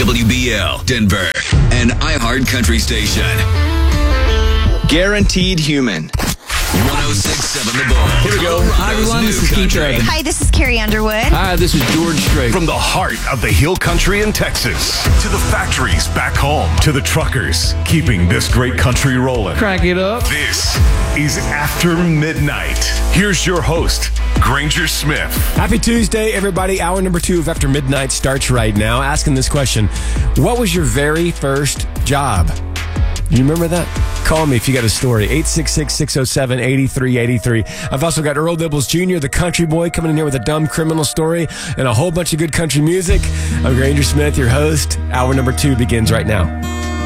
WBL, Denver, and iHeart Country Station. Guaranteed Human. 106.7 The Bull. Here we go. Hi, everyone. This is Keith Urban. Hi, this is Carrie Underwood. Hi, this is George Strait. From the heart of the Hill Country in Texas to the factories back home to the truckers keeping this great country rolling. Crank it up. This is After Midnight. Here's your host, Granger Smith. Happy Tuesday, everybody. Hour number 2 of After Midnight starts right now. Asking this question: what was your very first job? You remember that? Call me if you got a story. 866-607-8383. I've also got Earl Dibbles Jr., the country boy, coming in here with a dumb criminal story and a whole bunch of good country music. I'm Granger Smith, your host. Hour number 2 begins right now.